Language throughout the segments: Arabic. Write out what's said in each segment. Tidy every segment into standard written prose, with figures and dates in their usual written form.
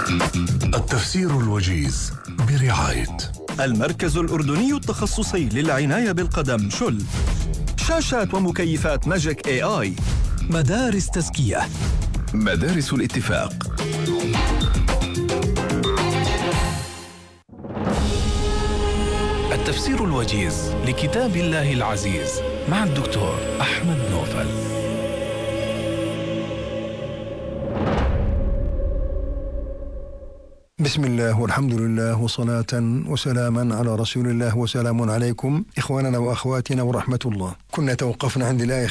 التفسير الوجيز برعاية المركز الأردني التخصصي للعناية بالقدم شل، شاشات ومكيفات ماجيك AI، مدارس تزكية، مدارس الاتفاق. التفسير الوجيز لكتاب الله العزيز مع الدكتور أحمد نوفل. بسم الله والحمد لله وصلاة وسلاما على رسول الله، وسلام عليكم إخواننا وأخواتنا ورحمة الله. كنا توقفنا عند الآية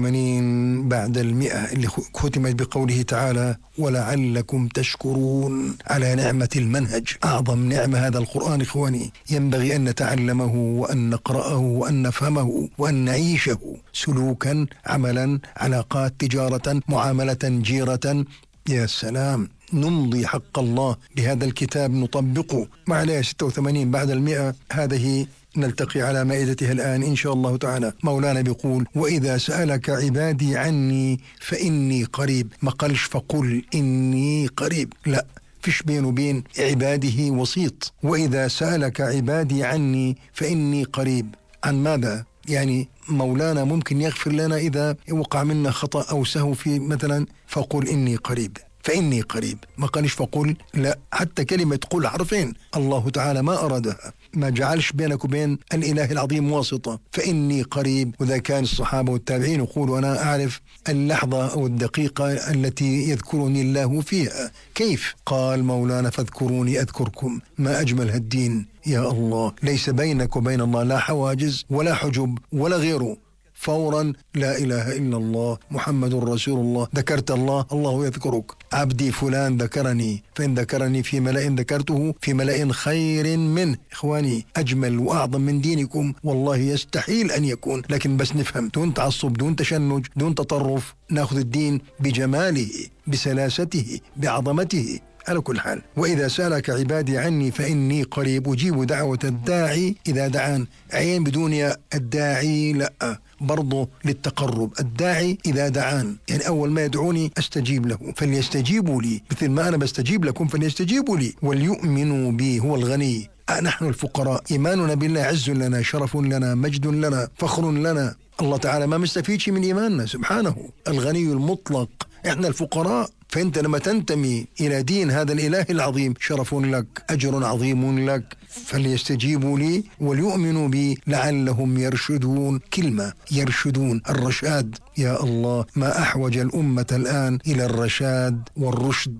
85 بعد 100 اللي ختمت بقوله تعالى: ولعلكم تشكرون على نعمة المنهج. أعظم نعمة هذا القرآن إخواني، ينبغي أن نتعلمه وأن نقرأه وأن نفهمه وأن نعيشه سلوكا، عملا، علاقات، تجارة، معاملة، جيرة. يا سلام، نمضي حق الله بهذا الكتاب، نطبقه. مع الآية 86 بعد 100 هذه نلتقي على مائدتها الآن إن شاء الله تعالى. مولانا بيقول: وإذا سألك عبادي عني فإني قريب. ما قالش فقل إني قريب، لا، فيش بينه وبين عباده وسيط. وإذا سألك عبادي عني فإني قريب. عن ماذا؟ يعني مولانا ممكن يغفر لنا إذا وقع منا خطأ أو سهو في مثلا فقل إني قريب، فإني قريب. ما قالش فقل، لا، حتى كلمة قل حرفين الله تعالى ما أرادها، ما جعلش بينك وبين الإله العظيم واسطة. فإني قريب. وإذا كان الصحابة والتابعين يقولوا: أنا أعرف اللحظة أو الدقيقة التي يذكرني الله فيها. كيف؟ قال مولانا: فاذكروني أذكركم. ما أجمل هالدين يا الله، ليس بينك وبين الله لا حواجز ولا حجب ولا غيره. فورا لا إله إلا الله محمد رسول الله. ذكرت الله، الله يذكرك. عبدي فلان ذكرني، فإن ذكرني في ملأ ذكرته في ملأ خير منه. إخواني، أجمل وأعظم من دينكم والله يستحيل أن يكون. لكن بس نفهم، دون تعصب، دون تشنج، دون تطرف، نأخذ الدين بجماله، بسلاسته، بعظمته. على كل حال: وإذا سألك عبادي عني فإني قريب أجيب دعوة الداعي إذا دعان. عين بدون يا الداعي، لا، برضو للتقرب. الداعي إذا دعان، يعني أول ما يدعوني أستجيب له، فليستجيبوا لي مثل ما أنا بستجيب لكم فليستجيبوا لي وليؤمنوا بي. هو الغني، نحن الفقراء. إيماننا بالله عز لنا، شرف لنا، مجد لنا، فخر لنا. الله تعالى ما مستفيد شيء من إيماننا سبحانه، الغني المطلق، إحنا الفقراء. فأنت لما تنتمي إلى دين هذا الإله العظيم شرف لك، أجر عظيم لك. فليستجيبوا لي وليؤمنوا بي لعلهم يرشدون. كلمة يرشدون، الرشاد. يا الله، ما أحوج الأمة الآن إلى الرشاد والرشد.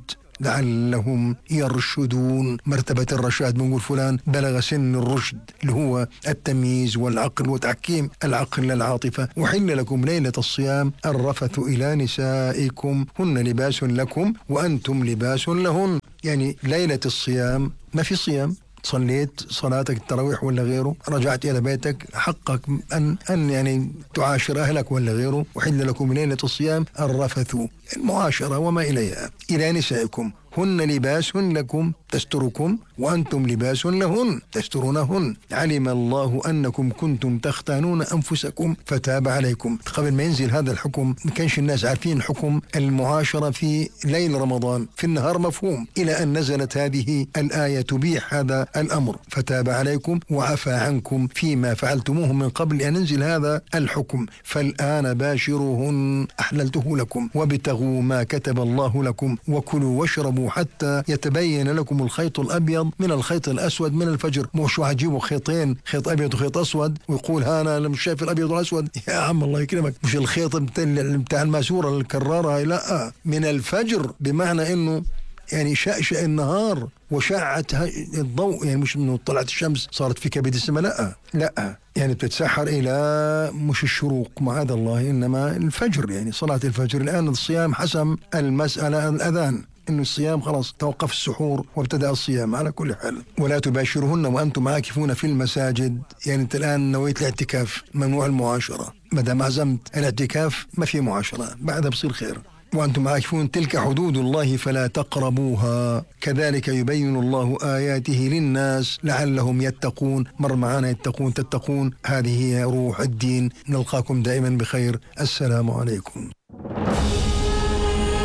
لعلهم يرشدون. مرتبة الرشاد، بنقول فلان بلغ سن الرشد، اللي هو التمييز والعقل وتحكيم العقل للعاطفة. وحل لكم ليلة الصيام الرفث إلى نسائكم هن لباس لكم وأنتم لباس لهن. يعني ليلة الصيام ما في صيام، صليت صلاتك التراويح ولا غيره، رجعت إلى بيتك، حقك أن يعني تعاشر أهلك ولا غيره. وحل لكم ليلة الصيام الرفث، المعاشرة وما إليها، إلى نسائكم هن لباس لكم تستركم وأنتم لباس لهن تسترونهن. علم الله أنكم كنتم تختانون أنفسكم فتاب عليكم. قبل ما ينزل هذا الحكم ما كانش الناس عارفين حكم المعاشرة في ليل رمضان، في النهار مفهوم، إلى أن نزلت هذه الآية تبيح هذا الأمر. فتاب عليكم وعفى عنكم فيما فعلتموه من قبل أن ينزل هذا الحكم. فالآن باشروهن أحللته لكم وابتغوا ما كتب الله لكم وكلوا واشربوا حتى يتبين لكم الخيط الأبيض من الخيط الأسود من الفجر. مش واحد يجيبوا خيطين، خيط أبيض وخيط أسود، ويقول أنا مش شايف الأبيض والأسود. يا عم الله يكرمك، مش الخيط بتاع الماسورة الكرارة، لا، من الفجر، بمعنى إنه يعني شأشأ النهار وشعت الضوء، يعني مش إنه طلعت الشمس صارت في كبد السماء، لا، يعني بتتسحر إلى مش الشروق معاذ الله، إنما الفجر، يعني صلاة الفجر. الآن الصيام حسم المسألة الأذان، إنه الصيام خلاص توقف السحور وابتدأ الصيام. على كل حال: ولا تباشرهن وأنتم عاكفون في المساجد. يعني أنت الآن نويت الاعتكاف، ممنوع المعاشرة. ما دام عزمت الاعتكاف ما في معاشرة، بعدها بصير خير. وأنتم عاكفون تلك حدود الله فلا تقربوها كذلك يبين الله آياته للناس لعلهم يتقون. مر معنا يتقون تتقون، هذه هي روح الدين. نلقاكم دائما بخير. السلام عليكم.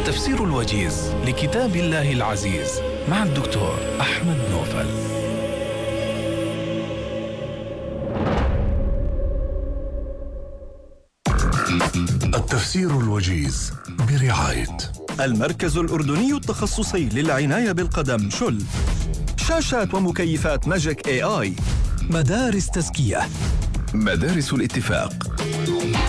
التفسير الوجيز لكتاب الله العزيز مع الدكتور أحمد نوفل. التفسير الوجيز برعاية المركز الأردني التخصصي للعناية بالقدم شل. شاشات ومكيفات ماجيك AI. مدارس تزكية. مدارس الاتفاق.